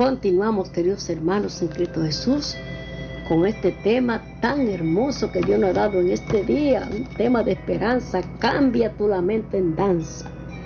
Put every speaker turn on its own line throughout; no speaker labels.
Continuamos, queridos hermanos en Cristo Jesús, con este tema tan hermoso que Dios nos ha dado en este día, un tema de esperanza. Cambia tu lamento en danza.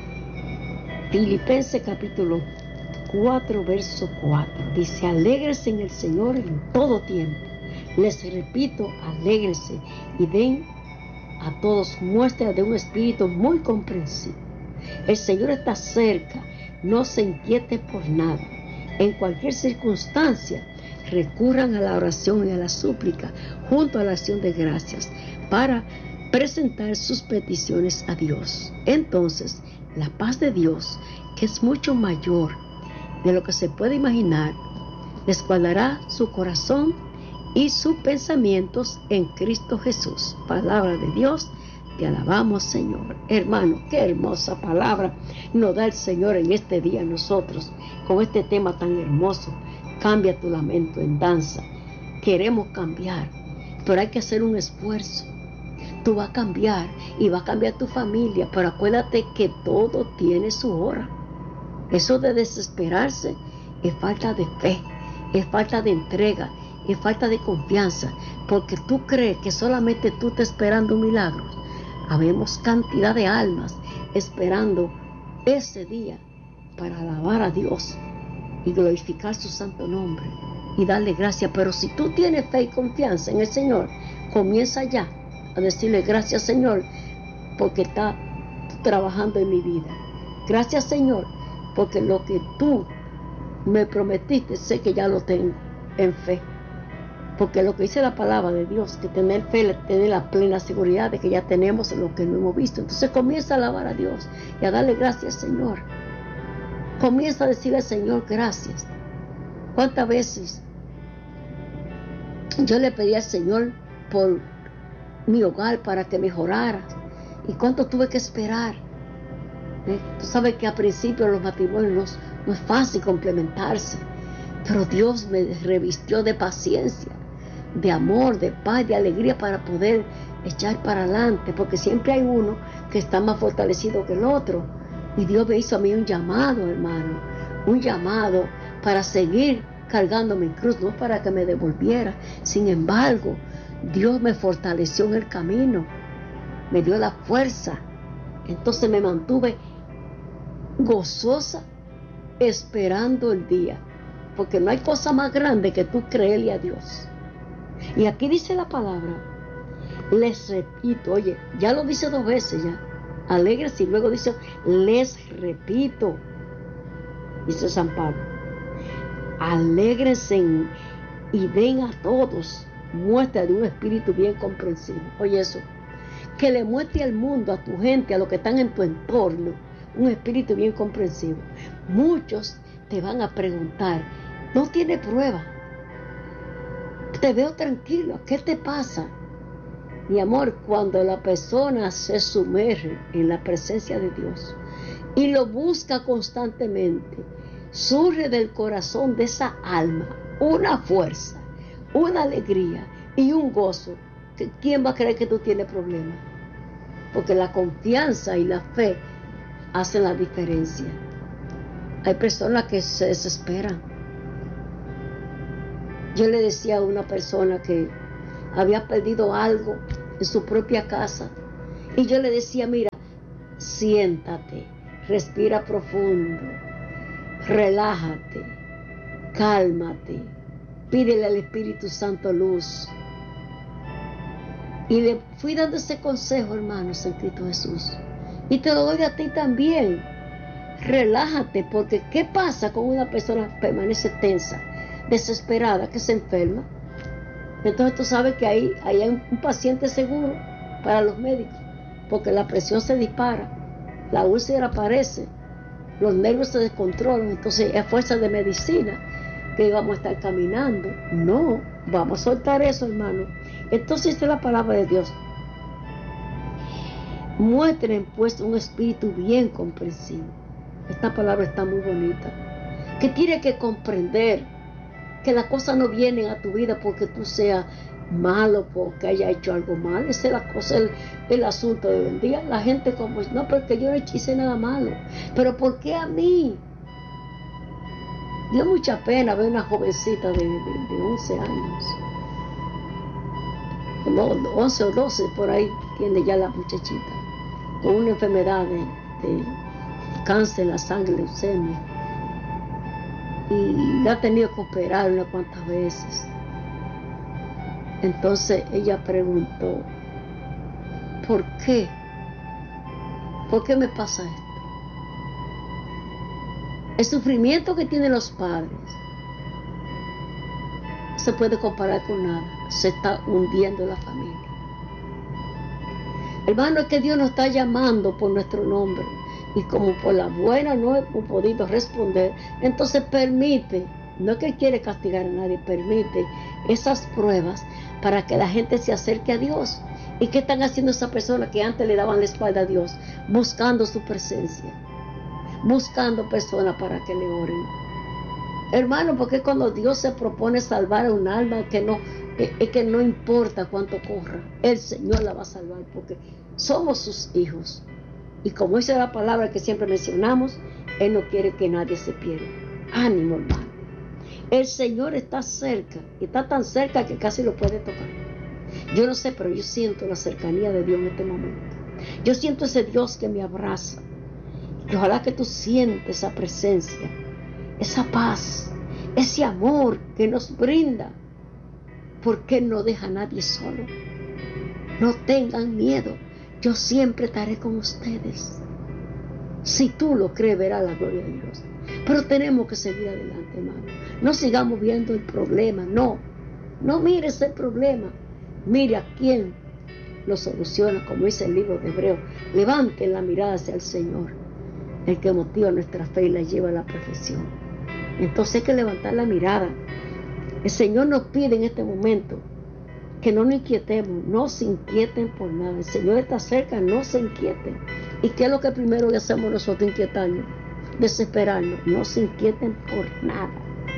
Filipenses capítulo 4, verso 4. Dice: alégrese en el Señor en todo tiempo. Les repito, alégrese y den a todos muestra de un espíritu muy comprensivo. El Señor está cerca, no se inquiete por nada. En cualquier circunstancia, recurran a la oración y a la súplica junto a la acción de gracias para presentar sus peticiones a Dios. Entonces, la paz de Dios, que es mucho mayor de lo que se puede imaginar, les guardará su corazón y sus pensamientos en Cristo Jesús. Palabra de Dios, te alabamos, Señor. Hermano, qué hermosa palabra nos da el Señor en este día a nosotros, con este tema tan hermoso. Cambia tu lamento en danza. Queremos cambiar, pero hay que hacer un esfuerzo. Tú vas a cambiar y va a cambiar tu familia, pero acuérdate que todo tiene su hora. Eso de desesperarse es falta de fe, es falta de entrega, es falta de confianza, porque tú crees que solamente tú estás esperando un milagro. Habemos cantidad de almas esperando ese día para alabar a Dios y glorificar su santo nombre y darle gracias. Pero si tú tienes fe y confianza en el Señor, comienza ya a decirle: gracias, Señor, porque está trabajando en mi vida. Gracias, Señor, porque lo que tú me prometiste sé que ya lo tengo en fe. Porque lo que dice la palabra de Dios, que tener fe, tener la plena seguridad de que ya tenemos lo que no hemos visto. Entonces comienza a alabar a Dios y a darle gracias, Señor. Comienza a decirle al Señor gracias. ¿Cuántas veces yo le pedí al Señor por mi hogar para que mejorara? ¿Y cuánto tuve que esperar? Tú sabes que al principio los matrimonios no es fácil complementarse, pero Dios me revistió de paciencia, de amor, de paz, de alegría para poder echar para adelante, porque siempre hay uno que está más fortalecido que el otro. Y Dios me hizo a mí un llamado, hermano, un llamado para seguir cargando mi cruz, no para que me devolviera. Sin embargo, Dios me fortaleció en el camino, me dio la fuerza. Entonces me mantuve gozosa esperando el día, porque no hay cosa más grande que tú creerle a Dios. Y aquí dice la palabra, les repito, oye, ya lo dice 2 veces ya, alegres, y luego dice, les repito, dice San Pablo, alégrense y den a todos muestra de un espíritu bien comprensivo. Oye eso, que le muestre al mundo, a tu gente, a los que están en tu entorno, un espíritu bien comprensivo. Muchos te van a preguntar, no tiene prueba, te veo tranquilo, ¿qué te pasa? Mi amor, cuando la persona se sumerge en la presencia de Dios y lo busca constantemente, surge del corazón de esa alma una fuerza, una alegría y un gozo. ¿Quién va a creer que tú tienes problemas? Porque la confianza y la fe hacen la diferencia. Hay personas que se desesperan. Yo le decía a una persona que había perdido algo en su propia casa, y yo le decía, mira, siéntate, respira profundo, relájate, cálmate, pídele al Espíritu Santo luz. Y le fui dando ese consejo, hermanos, en Cristo Jesús. Y te lo doy a ti también. Relájate, porque ¿qué pasa con una persona que permanece tensa, desesperada, que se enferma? Entonces tú sabes que ahí hay un paciente seguro para los médicos, porque la presión se dispara, la úlcera aparece, los nervios se descontrolan. Entonces es fuerza de medicina que vamos a estar caminando. No, vamos a soltar eso, hermano. Entonces esta es la palabra de Dios. Muestren pues un espíritu bien comprensivo. Esta palabra está muy bonita, que tiene que comprender que las cosas no vienen a tu vida porque tú seas malo, porque haya hecho algo mal. Esa es la cosa, el asunto de hoy en día. La gente como, no, porque yo no hice nada malo. Pero ¿por qué a mí? Dio mucha pena ver una jovencita de 11 años. No, 11 o 12, por ahí tiene ya la muchachita, con una enfermedad de cáncer en la sangre, leucemia. Y la ha tenido que operar unas cuantas veces. Entonces ella preguntó, ¿por qué? ¿Por qué me pasa esto? El sufrimiento que tienen los padres no se puede comparar con nada. Se está hundiendo la familia. Hermano, es que Dios nos está llamando por nuestro nombre. Y como por la buena no hemos podido responder, entonces permite, no es que quiere castigar a nadie, permite esas pruebas para que la gente se acerque a Dios. ¿Y qué están haciendo esas personas que antes le daban la espalda a Dios? Buscando su presencia, buscando personas para que le oren. Hermano, porque cuando Dios se propone salvar a un alma, es que no importa cuánto corra, el Señor la va a salvar, porque somos sus hijos. Y como dice la palabra que siempre mencionamos, Él no quiere que nadie se pierda. Ánimo, hermano. El Señor está cerca, y está tan cerca que casi lo puede tocar. Yo no sé, pero yo siento la cercanía de Dios en este momento. Yo siento ese Dios que me abraza. Y ojalá que tú sientes esa presencia, esa paz, ese amor que nos brinda, porque Él no deja a nadie solo. No tengan miedo, yo siempre estaré con ustedes. Si tú lo crees, verás la gloria de Dios. Pero tenemos que seguir adelante, hermano. No sigamos viendo el problema, no mires el problema, mire a quién lo soluciona, como dice el libro de Hebreos. Levanten la mirada hacia el Señor, el que motiva nuestra fe y la lleva a la perfección. Entonces hay que levantar la mirada. El Señor nos pide en este momento que no nos inquietemos, no se inquieten por nada. El Señor está cerca, no se inquieten. ¿Y qué es lo que primero que hacemos nosotros? Inquietarnos, desesperarnos. No se inquieten por nada.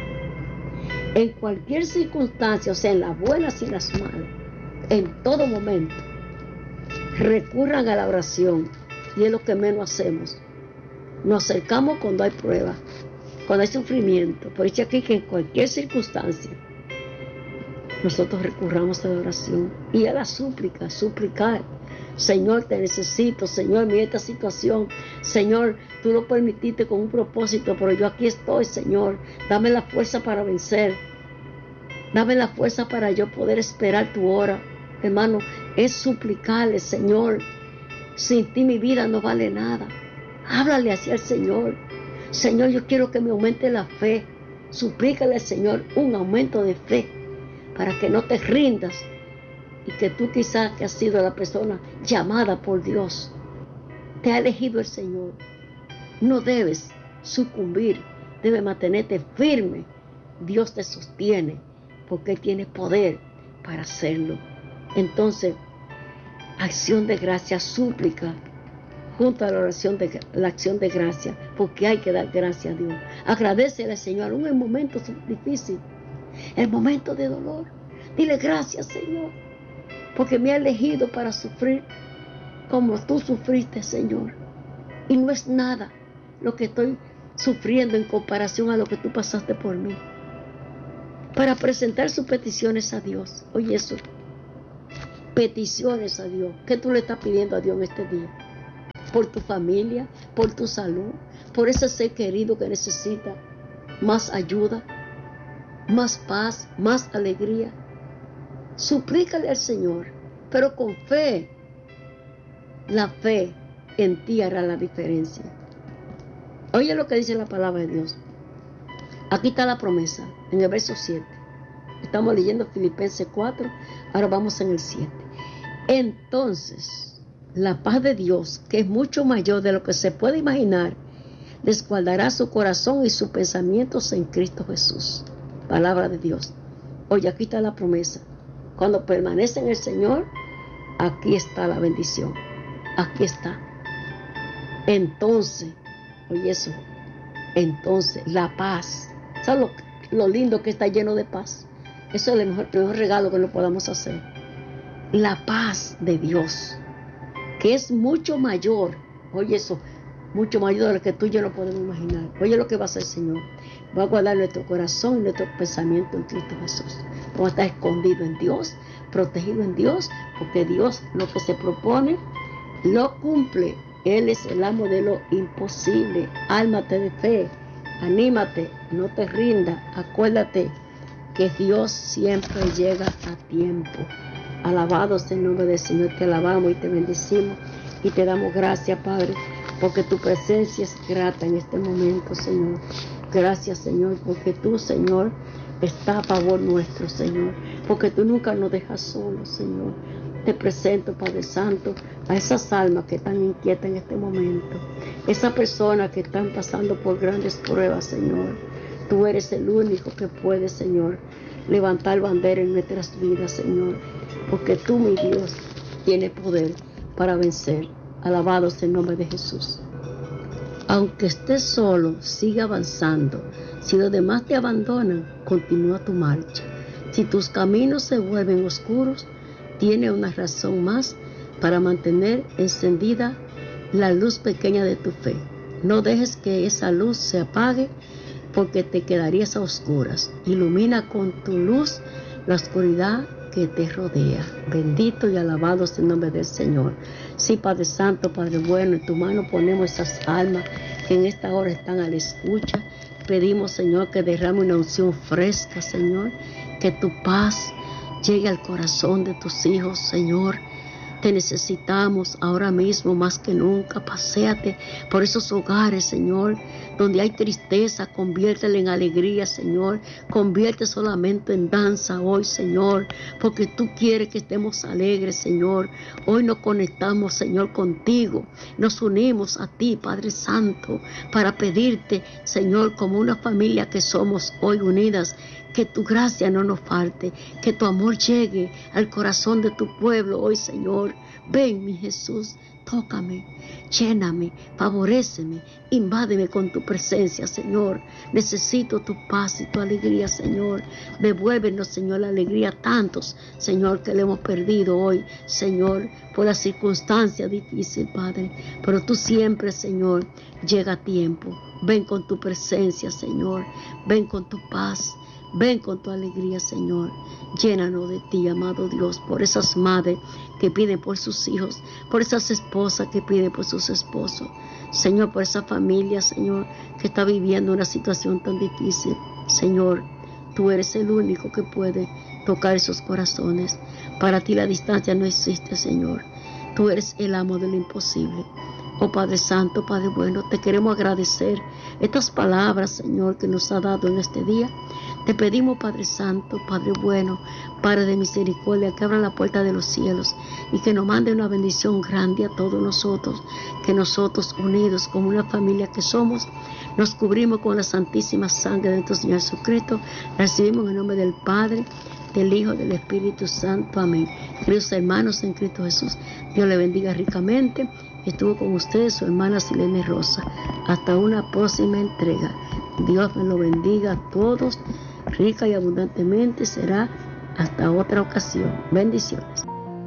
En cualquier circunstancia, o sea, en las buenas y en las malas, en todo momento, recurran a la oración, y es lo que menos hacemos. Nos acercamos cuando hay pruebas, cuando hay sufrimiento. Por eso aquí que en cualquier circunstancia nosotros recurramos a la oración y a la súplica, suplicar. Señor, te necesito. Señor, mira esta situación. Señor, tú lo permitiste con un propósito, pero yo aquí estoy, Señor. Dame la fuerza para vencer. Dame la fuerza para yo poder esperar tu hora. Hermano, es suplicarle, Señor, sin ti mi vida no vale nada. Háblale hacia el Señor. Señor, yo quiero que me aumente la fe. Suplícale al Señor un aumento de fe para que no te rindas y que tú quizás que has sido la persona llamada por Dios, te ha elegido el Señor. No debes sucumbir, debes mantenerte firme. Dios te sostiene porque Él tiene poder para hacerlo. Entonces, acción de gracia, súplica, junto a la oración la acción de gracia, porque hay que dar gracias a Dios. Agradecele al Señor aún en momentos difíciles, el momento de dolor. Dile gracias, Señor, porque me ha elegido para sufrir como tú sufriste, Señor. Y no es nada lo que estoy sufriendo en comparación a lo que tú pasaste por mí. Para presentar sus peticiones a Dios. Oye eso, peticiones a Dios. ¿Qué tú le estás pidiendo a Dios en este día? Por tu familia, por tu salud, por ese ser querido que necesita más ayuda, más paz, más alegría. Suplícale al Señor, pero con fe. La fe en ti hará la diferencia. Oye lo que dice la palabra de Dios. Aquí está la promesa, en el verso 7. Estamos leyendo Filipenses 4, ahora vamos en el 7. Entonces, la paz de Dios, que es mucho mayor de lo que se puede imaginar, les guardará su corazón y sus pensamientos en Cristo Jesús. Palabra de Dios. Oye, aquí está la promesa. Cuando permanece en el Señor, aquí está la bendición. Aquí está. Entonces, oye eso, entonces la paz. ¿Sabes lo lindo que está lleno de paz? Eso es el mejor regalo que nos podamos hacer. La paz de Dios, que es mucho mayor, oye eso, mucho mayor de lo que tú y yo no podemos imaginar. Oye lo que va a hacer el Señor. Va a guardar nuestro corazón y nuestro pensamiento en Cristo Jesús. Vamos a estar escondido en Dios, protegido en Dios, porque Dios lo que se propone lo cumple. Él es el amo de lo imposible. Ármate de fe, anímate, no te rindas. Acuérdate que Dios siempre llega a tiempo. Alabado sea el nombre del Señor. Te alabamos y te bendecimos y te damos gracias, Padre, porque tu presencia es grata en este momento, Señor. Gracias, Señor, porque tú, Señor, estás a favor nuestro, Señor, porque tú nunca nos dejas solos, Señor. Te presento, Padre Santo, a esas almas que están inquietas en este momento, esas personas que están pasando por grandes pruebas, Señor. Tú eres el único que puede, Señor, levantar bandera en nuestras vidas, Señor, porque tú, mi Dios, tienes poder para vencer. Alabado sea el nombre de Jesús. Aunque estés solo, sigue avanzando. Si los demás te abandonan, continúa tu marcha. Si tus caminos se vuelven oscuros, tiene una razón más para mantener encendida la luz pequeña de tu fe. No dejes que esa luz se apague, porque te quedarías a oscuras. Ilumina con tu luz la oscuridad que te rodea. Bendito y alabado sea el nombre del Señor. Sí, Padre Santo, Padre bueno, en tu mano ponemos esas almas que en esta hora están a la escucha. Pedimos, Señor, que derrame una unción fresca, Señor, que tu paz llegue al corazón de tus hijos, Señor. Te necesitamos ahora mismo más que nunca. Paséate por esos hogares, Señor, donde hay tristeza. Conviértela en alegría, Señor. Convierte solamente en danza hoy, Señor, porque tú quieres que estemos alegres, Señor. Hoy nos conectamos, Señor, contigo. Nos unimos a ti, Padre Santo, para pedirte, Señor, como una familia que somos hoy unidas, que tu gracia no nos falte, que tu amor llegue al corazón de tu pueblo hoy, Señor. Ven, mi Jesús, tócame, lléname, favoréceme, invádeme con tu presencia, Señor. Necesito tu paz y tu alegría, Señor. Devuélvenos, Señor, la alegría a tantos, Señor, que le hemos perdido hoy, Señor, por las circunstancias difíciles, Padre. Pero tú siempre, Señor, llega a tiempo. Ven con tu presencia, Señor. Ven con tu paz. Ven con tu alegría, Señor. Llénanos de ti, amado Dios, por esas madres que piden por sus hijos, por esas esposas que piden por sus esposos. Señor, por esa familia, Señor, que está viviendo una situación tan difícil. Señor, tú eres el único que puede tocar esos corazones. Para ti la distancia no existe, Señor. Tú eres el amo de lo imposible. Oh Padre Santo, Padre bueno, te queremos agradecer estas palabras, Señor, que nos ha dado en este día. Te pedimos, Padre Santo, Padre bueno, Padre de misericordia, que abra la puerta de los cielos y que nos mande una bendición grande a todos nosotros, que nosotros unidos como una familia que somos, nos cubrimos con la santísima sangre de nuestro Señor Jesucristo. Recibimos en el nombre del Padre, del Hijo, del Espíritu Santo. Amén. Queridos hermanos en Cristo Jesús, Dios le bendiga ricamente. Estuvo con ustedes su hermana Silene Rosa. Hasta una próxima entrega. Dios me lo bendiga a todos, rica y abundantemente. Será hasta otra ocasión. Bendiciones.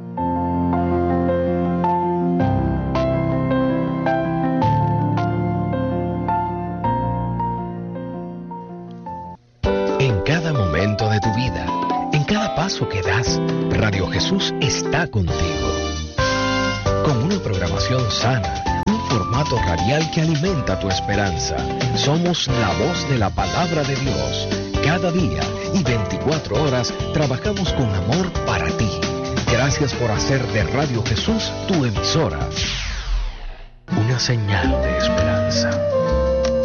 En cada momento de tu vida, en cada paso que das, Radio Jesús está contigo. Con una programación sana, un formato radial que alimenta tu esperanza. Somos la voz de la palabra de Dios. Cada día y 24 horas trabajamos con amor para ti. Gracias por hacer de Radio Jesús tu emisora. Una señal de esperanza.